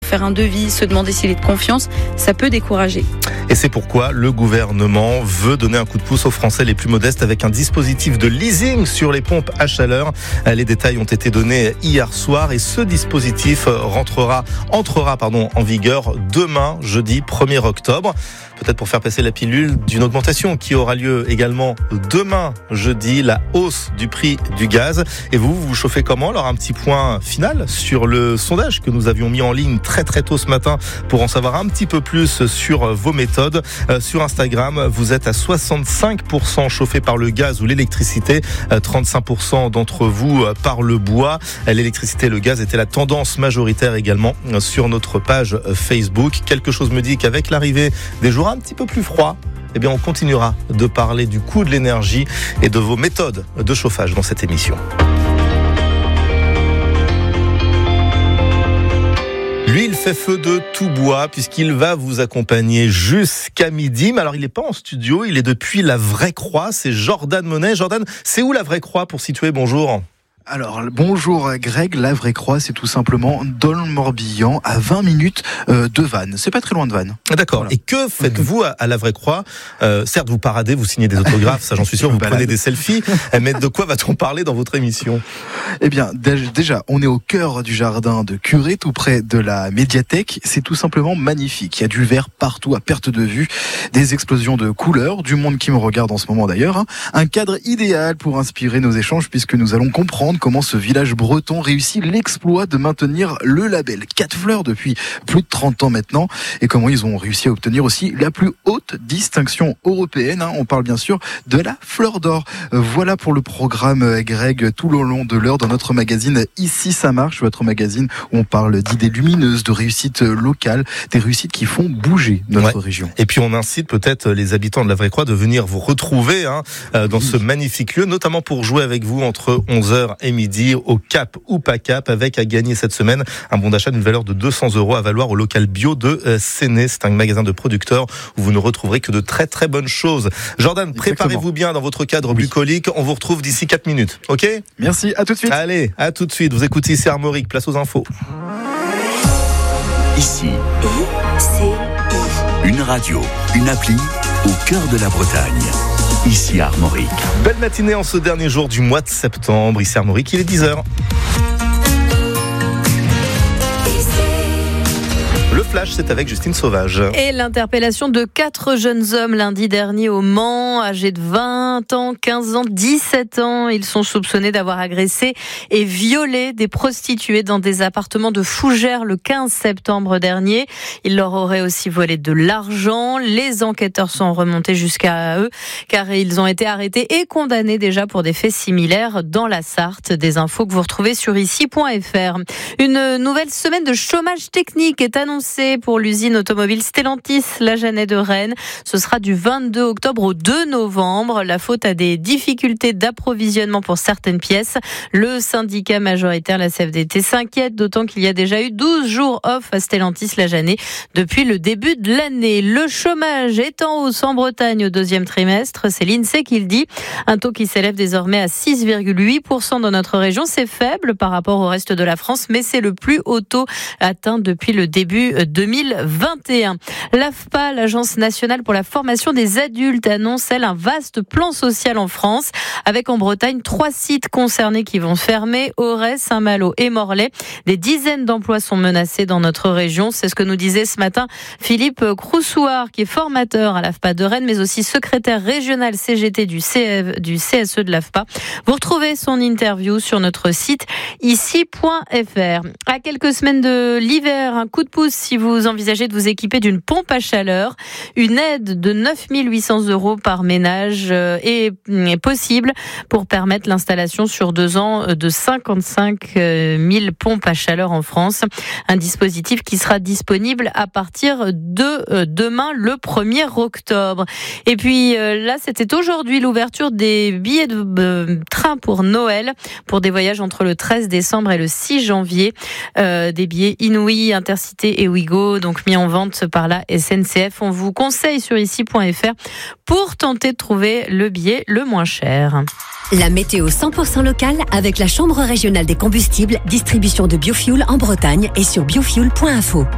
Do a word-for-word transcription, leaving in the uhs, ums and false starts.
faire un devis, se demander s'il est de confiance, ça peut décourager. Et c'est pourquoi le gouvernement veut donner un coup de pouce aux Français les plus modestes avec un dispositif de leasing sur les pompes à chaleur. Les détails ont été donnés hier soir et ce dispositif rentrera, entrera pardon, en vigueur demain, jeudi premier octobre. Peut-être pour faire passer la pilule d'une augmentation qui aura lieu également demain, jeudi, la hausse du prix du gaz. Et vous, vous vous chauffez comment? Alors un petit point final sur le sondage que nous avions mis en ligne très très tôt ce matin pour en savoir un petit peu plus sur vos méthodes. Euh, sur Instagram, vous êtes à soixante-cinq pour cent chauffés par le gaz ou l'électricité, euh, trente-cinq pour cent d'entre vous euh, par le bois. L'électricité et le gaz étaient la tendance majoritaire également euh, sur notre page euh, Facebook. Quelque chose me dit qu'avec l'arrivée des jours un petit peu plus froid, eh bien on continuera de parler du coût de l'énergie et de vos méthodes de chauffage dans cette émission. Lui, il fait feu de tout bois puisqu'il va vous accompagner jusqu'à midi. Mais alors, il n'est pas en studio, il est depuis la Vraie Croix. C'est Jordan Monet. Jordan, c'est où la Vraie Croix pour situer? Bonjour. Alors, bonjour Greg, la Vraie Croix, c'est tout simplement dans le Morbihan, à vingt minutes euh, de Vannes. C'est pas très loin de Vannes. D'accord. Voilà. Et que faites-vous à, à la Vraie Croix? euh, Certes, vous paradez, vous signez des autographes, ça j'en suis sûr, vous prenez des selfies. Mais de quoi va-t-on parler dans votre émission? Eh bien, déjà, on est au cœur du jardin de Curé, tout près de la médiathèque. C'est tout simplement magnifique. Il y a du vert partout à perte de vue, des explosions de couleurs, du monde qui me regarde en ce moment d'ailleurs. Hein. Un cadre idéal pour inspirer nos échanges puisque nous allons comprendre comment ce village breton réussit l'exploit de maintenir le label quatre fleurs depuis plus de trente ans maintenant et comment ils ont réussi à obtenir aussi la plus haute distinction européenne. Hein. On parle bien sûr de la fleur d'or. Voilà pour le programme, Greg, tout le long de l'heure dans notre magazine Ici ça marche, votre magazine où on parle d'idées lumineuses, de réussites locales, des réussites qui font bouger notre ouais. région. Et puis on incite peut-être les habitants de la Vraie Croix de venir vous retrouver hein, dans oui. ce magnifique lieu, notamment pour jouer avec vous entre onze heures et midi au Cap ou pas Cap, avec à gagner cette semaine un bon d'achat d'une valeur de deux cents euros à valoir au local bio de Séné. C'est un magasin de producteurs où vous ne retrouverez que de très très bonnes choses. Jordan, Exactement. Préparez-vous bien dans votre cadre oui. bucolique. On vous retrouve d'ici quatre minutes. Ok ? Merci, à tout de suite. Allez, à tout de suite. Vous écoutez ici Armorique, place aux infos. Ici, une radio, une appli au cœur de la Bretagne. Ici Armorique. Belle matinée en ce dernier jour du mois de septembre. Ici Armorique, il est dix heures. Le flash, c'est avec Justine Sauvage. Et l'interpellation de quatre jeunes hommes lundi dernier au Mans, âgés de vingt ans, quinze ans, dix-sept ans. Ils sont soupçonnés d'avoir agressé et violé des prostituées dans des appartements de Fougères le quinze septembre dernier. Ils leur auraient aussi volé de l'argent. Les enquêteurs sont remontés jusqu'à eux car ils ont été arrêtés et condamnés déjà pour des faits similaires dans la Sarthe. Des infos que vous retrouvez sur ici point f r. Une nouvelle semaine de chômage technique est annoncée pour l'usine automobile Stellantis, la Jeannet de Rennes. Ce sera du vingt-deux octobre au deux novembre. La faute à des difficultés d'approvisionnement pour certaines pièces. Le syndicat majoritaire, la C F D T, s'inquiète, d'autant qu'il y a déjà eu douze jours off à Stellantis, la Jeannet, depuis le début de l'année. Le chômage est en hausse en Bretagne au deuxième trimestre. C'est l'INSEE qui le dit. Un taux qui s'élève désormais à six virgule huit pour cent dans notre région. C'est faible par rapport au reste de la France, mais c'est le plus haut taux atteint depuis le début deux mille vingt et un. L'A F P A, l'Agence nationale pour la formation des adultes, annonce, elle, un vaste plan social en France, avec en Bretagne trois sites concernés qui vont fermer, Auray, Saint-Malo et Morlaix. Des dizaines d'emplois sont menacés dans notre région. C'est ce que nous disait ce matin Philippe Croussoir, qui est formateur à l'A F P A de Rennes, mais aussi secrétaire régional C G T du, C F, du C S E de l'A F P A. Vous retrouvez son interview sur notre site ici point f r. À quelques semaines de l'hiver, un coup de pouce si vous envisagez de vous équiper d'une pompe à chaleur. Une aide de neuf mille huit cents euros par ménage est, est possible pour permettre l'installation sur deux ans de cinquante-cinq mille pompes à chaleur en France. Un dispositif qui sera disponible à partir de demain, le premier octobre. Et puis là, c'était aujourd'hui l'ouverture des billets de train pour Noël, pour des voyages entre le treize décembre et le six janvier. Euh, des billets Inouï, Intercité et Ouigo, donc mis en vente par la S N C F. On vous conseille sur ici point f r pour tenter de trouver le billet le moins cher. La météo cent pour cent locale avec la Chambre régionale des combustibles, distribution de biofuel en Bretagne et sur biofuel point info.